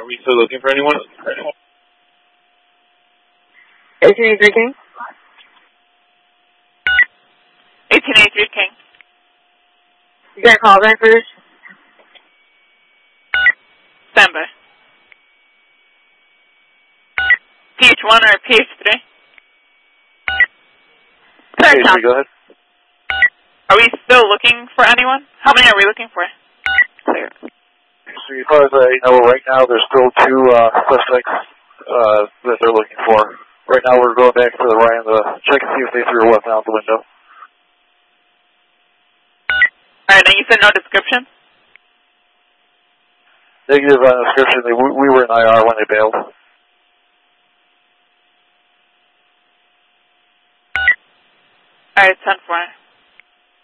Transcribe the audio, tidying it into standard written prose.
Are we still looking for anyone? 1883 King. 1883 King. You got a call back for this? Stand by. PH1 or PH3? PH3, go ahead. Are we still looking for anyone? How many are we looking for? Clear. So as far as I know, right now there's still 2 suspects that they're looking for. Right now we're going back to the Ryan to check and see if they threw a weapon out the window. Alright, and you said no description? Negative on description. We were in IR when they bailed. Alright, 10-4.